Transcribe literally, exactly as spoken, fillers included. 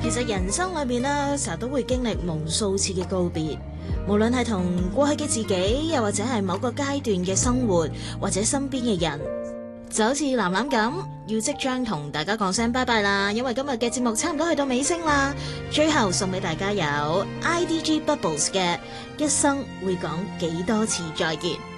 其實人生裏面咧，成日都會經歷無數次嘅告別，無論係同過去嘅自己，又或者係某個階段嘅生活，或者身邊嘅人，就好似藍藍咁，要即將同大家講聲拜拜啦，因為今日嘅節目差唔多去到尾聲啦。最後送俾大家有 I D G Bubbles 嘅一生會講幾多次再見。